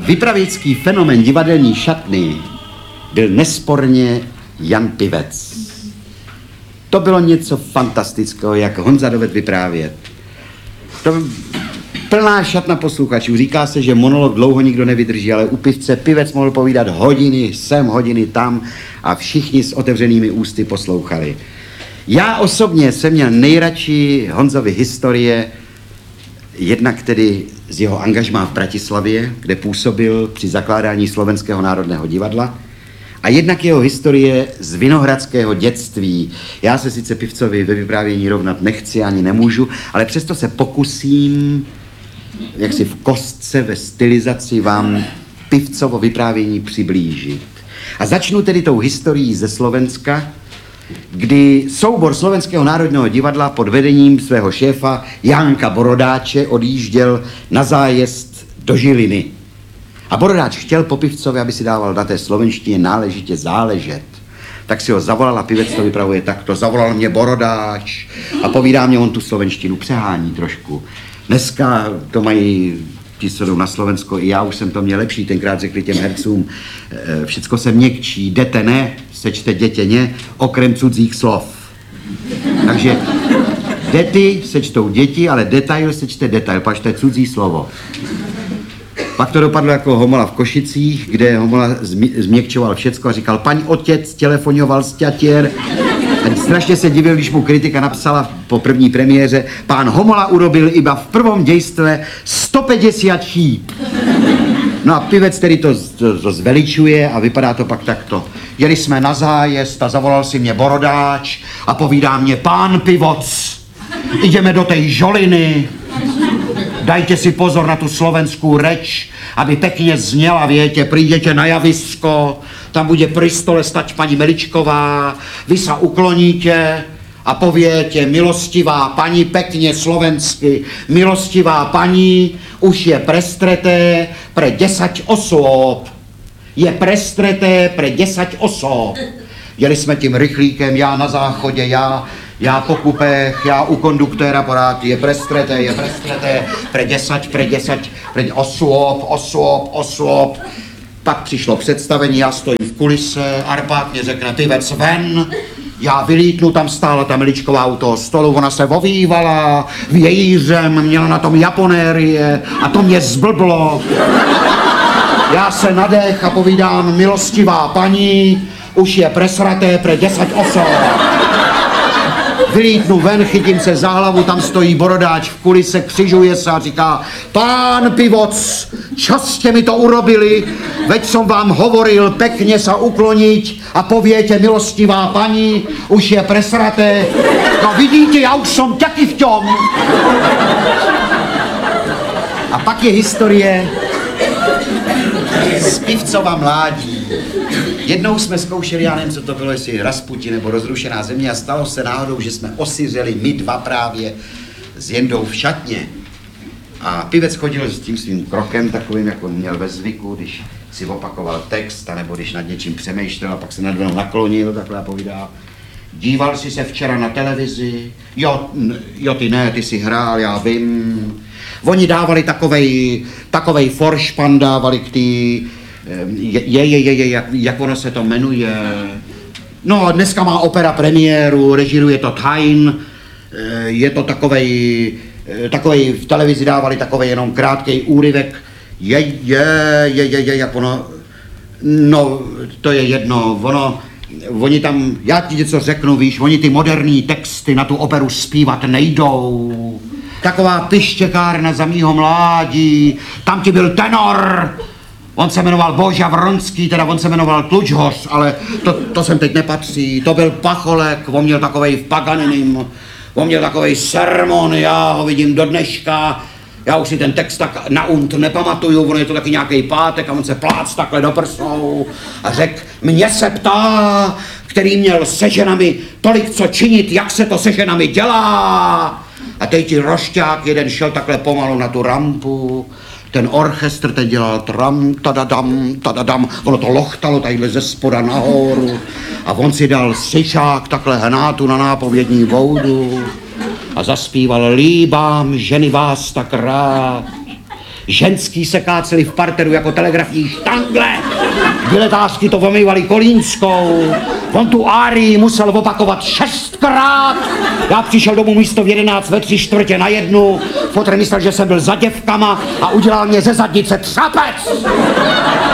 Vypravěcký fenomén divadelní šatny byl nesporně Jan Pivec. To bylo něco fantastického, jak Honza dovedl vyprávět. To plná šatna posluchačů. Říká se, že monolog dlouho nikdo nevydrží, ale u Pivce Pivec mohl povídat hodiny sem, hodiny tam a všichni s otevřenými ústy poslouchali. Já osobně jsem měl nejradši Honzovy historie, jednak tedy z jeho angažmá v Bratislavě, kde působil při zakládání Slovenského národného divadla, a jednak jeho historie z vinohradského dětství. Já se sice Pivcovi ve vyprávění rovnat nechci ani nemůžu, ale přesto se pokusím, jak si v kostce, ve stylizaci vám Pivcovo vyprávění přiblížit. A začnu tedy tou historií ze Slovenska, kdy soubor Slovenského národního divadla pod vedením svého šéfa Jánka Borodáče odjížděl na zájezd do Žiliny. A Borodáč chtěl po Pivcovi, aby si dával na té slovenštině náležitě záležet. Tak si ho zavolal a Pivec to vypravuje takto. Zavolal mě Borodáč a povídá mě, on tu slovenštinu přehání trošku. Dneska to mají ti, co jdou na Slovensko, i já už jsem to měl lepší, tenkrát řekli těm hercům, všecko se měkčí, jdete ne, sečte dětěně, okrem cudzích slov. Takže dety sečtou děti, ale detail sečte detail, pač to je cudzí slovo. Pak to dopadlo jako Homola v Košicích, kde Homola změkčoval všecko a říkal, paň otec telefonoval z ťatier. A strašně se divil, když mu kritika napsala po první premiéře, pán Homola urobil iba v prvom dejstve 150 chýb. No a Pivec tedy to zveličuje a vypadá to pak takto. Jeli jsme na zájezd a zavolal si mě Borodáč a povídá mě, pán Pivoc, ideme do tej Žoliny. Dajte si pozor na tu slovenskou reč, aby pekne zněla, viete, prídete na javisko, tam bude pri stole stať pani Meličková, vy sa ukloníte a poviete, milostivá pani, pekne slovensky, milostivá pani, už je prestreté pre 10 osôb. Je prestreté pre 10 osôb. Jeli jsme tím rychlíkem, já na záchodě, já po kupech, já u konduktéra porád, je prestreté, pre 10 osôb. Pak přišlo představení, já stojím v kulise, Arpád mě řekne, Pivec ven, já vylítnu, tam stála ta Meličková u toho stolu, ona se ovývala vějířem, měla na tom japonérie a to mě zblblo. Já se nadech a povídám, milostivá paní, už je presraté pre 10 osob. Vylítnu ven, chytím se za hlavu, tam stojí Borodáč v kulise, křižuje se a říká, pán Pivoc, čo ste mi to urobili, veď som vám hovoril pekne sa ukloniť a poviete, milostivá paní, už je presraté. No vidíte, já už som taky v tom. A pak je historie z Pivcova mládí. Jednou jsme zkoušeli, já nevím, co to bylo, jestli Rasputin nebo Rozrušená země, a stalo se náhodou, že jsme osiřeli my dva právě s Jendou v šatně. A Pivec chodil s tím svým krokem takovým, jako měl ve zvyku, když si opakoval text, anebo když nad něčím přemýšlel a pak se nad mnou naklonil, takhle a povídá, díval jsi se včera na televizi? Jo, ty ne, ty si hrál, já vím. Oni dávali takovej foršpan, dávali k tý, jak ono se to jmenuje. No, dneska má opera premiéru, režíruje to Tain, je to takovej v televizi dávali takovej jenom krátkej úryvek. Jak ono, no, to je jedno, oni tam, já ti něco řeknu, víš, oni ty moderní texty na tu operu zpívat nejdou. Taková pištěkárna za mýho mládí, tam ti byl tenor. On se jmenoval Boža Vronský, teda on se jmenoval Tlučhoř, ale to sem teď nepatří. To byl Pacholek, on měl takovej v Paganinim, on měl takovej sermon, já ho vidím do dneška. Já už si ten text tak na nepamatuju, on je to taky nějaký pátek a on se plác takhle do prsou a řekl, mě se ptá, který měl se ženami tolik co činit, jak se to se ženami dělá. A teď ti rošťák jeden šel takhle pomalu na tu rampu, ten orchestr ten dělal tram, tadadam, ono to lochtalo tadyhle ze spoda nahoru a on si dal syčák takhle hnátu na nápovědní boudu a zaspíval líbám ženy vás tak rád, Ženský se káceli v parteru jako telegrafní štangle. Biletářky to omývali kolínskou. On tu árii musel opakovat 6krát. Já přišel domů místo v 11 ve 3/4 Fotr myslel, že jsem byl za děvkama a udělal mě ze zadnice třapec.